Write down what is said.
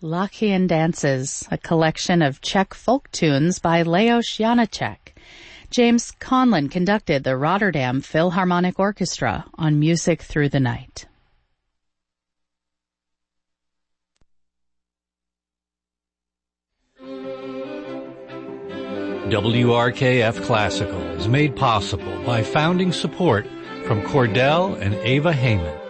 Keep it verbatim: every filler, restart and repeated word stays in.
Lachian Dances, a collection of Czech folk tunes by Leos Janáček. James Conlon conducted the Rotterdam Philharmonic Orchestra on Music Through the Night. W R K F Classical is made possible by founding support from Cordell and Ava Heyman.